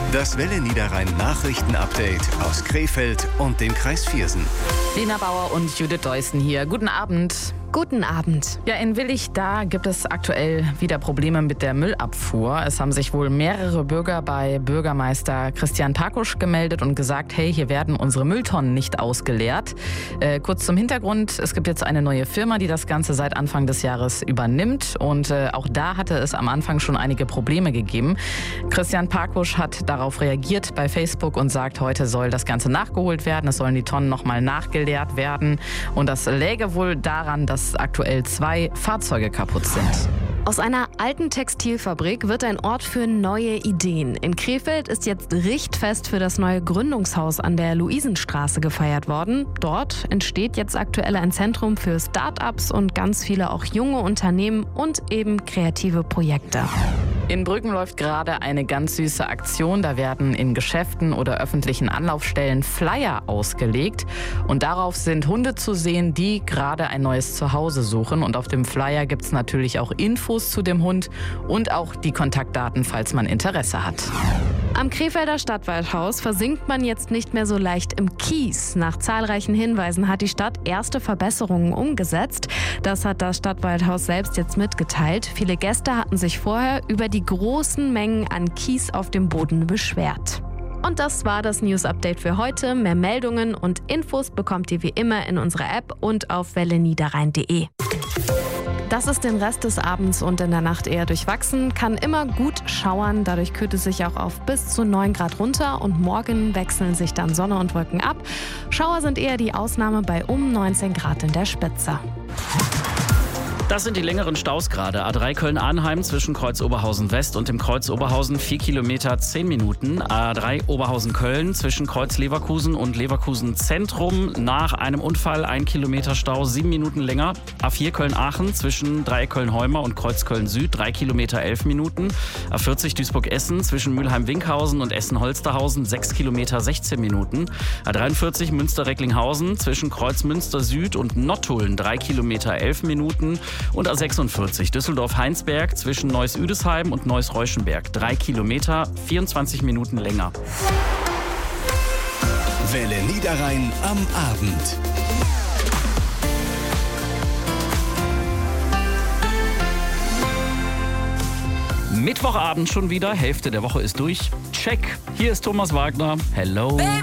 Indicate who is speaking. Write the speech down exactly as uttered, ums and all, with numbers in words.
Speaker 1: Das Welle Niederrhein Nachrichten-Update aus Krefeld und dem Kreis Viersen.
Speaker 2: Lena Bauer und Judith Deussen hier. Guten Abend.
Speaker 3: Guten Abend.
Speaker 2: Ja, in Willich, da gibt es aktuell wieder Probleme mit der Müllabfuhr. Es haben sich wohl mehrere Bürger bei Bürgermeister Christian Pakusch gemeldet und gesagt, hey, hier werden unsere Mülltonnen nicht ausgeleert. Äh, kurz zum Hintergrund, es gibt jetzt eine neue Firma, die das Ganze seit Anfang des Jahres übernimmt. Und äh, auch da hatte es am Anfang schon einige Probleme gegeben. Christian Pakusch hat darauf reagiert bei Facebook und sagt, heute soll das Ganze nachgeholt werden. Es sollen die Tonnen nochmal nachgeleert werden. Und das läge wohl daran, dass aktuell zwei Fahrzeuge kaputt sind.
Speaker 3: Aus einer alten Textilfabrik wird ein Ort für neue Ideen. In Krefeld ist jetzt Richtfest für das neue Gründungshaus an der Luisenstraße gefeiert worden. Dort entsteht jetzt aktuell ein Zentrum für Start-ups und ganz viele auch junge Unternehmen und eben kreative Projekte.
Speaker 2: In Brüggen läuft gerade eine ganz süße Aktion. Da werden in Geschäften oder öffentlichen Anlaufstellen Flyer ausgelegt. Und darauf sind Hunde zu sehen, die gerade ein neues Zuhause suchen. Und auf dem Flyer gibt es natürlich auch Infos zu dem Hund und auch die Kontaktdaten, falls man Interesse hat.
Speaker 3: Am Krefelder Stadtwaldhaus versinkt man jetzt nicht mehr so leicht im Kies. Nach zahlreichen Hinweisen hat die Stadt erste Verbesserungen umgesetzt. Das hat das Stadtwaldhaus selbst jetzt mitgeteilt. Viele Gäste hatten sich vorher über die großen Mengen an Kies auf dem Boden beschwert. Und das war das News-Update für heute. Mehr Meldungen und Infos bekommt ihr wie immer in unserer App und auf welle niederrhein punkt de. Das ist den Rest des Abends und in der Nacht eher durchwachsen, kann immer gut schauern, dadurch kühlt es sich auch auf bis zu neun Grad runter und morgen wechseln sich dann Sonne und Wolken ab. Schauer sind eher die Ausnahme bei um neunzehn Grad in der Spitze.
Speaker 4: Das sind die längeren Staus gerade. A drei Köln-Arnheim zwischen Kreuz Oberhausen West und dem Kreuz Oberhausen vier Kilometer, zehn Minuten. A drei Oberhausen-Köln zwischen Kreuz Leverkusen und Leverkusen Zentrum. Nach einem Unfall ein Kilometer Stau, sieben Minuten länger. A vier Köln-Aachen zwischen Dreieck Köln-Heumer und Kreuz Köln-Süd, drei Kilometer, elf Minuten. A vierzig Duisburg-Essen zwischen Mülheim-Winkhausen und Essen-Holsterhausen, sechs Kilometer, sechzehn Minuten. A dreiundvierzig Münster-Recklinghausen zwischen Kreuz Münster-Süd und Nottuln, drei Kilometer, elf Minuten. Und A sechsundvierzig Düsseldorf-Heinsberg zwischen Neuss-Üdesheim und Neuss-Reuschenberg. Drei Kilometer, vierundzwanzig Minuten länger.
Speaker 1: Welle Niederrhein am Abend.
Speaker 4: Mittwochabend schon wieder, Hälfte der Woche ist durch. Check. Hier ist Thomas Wagner. Hello.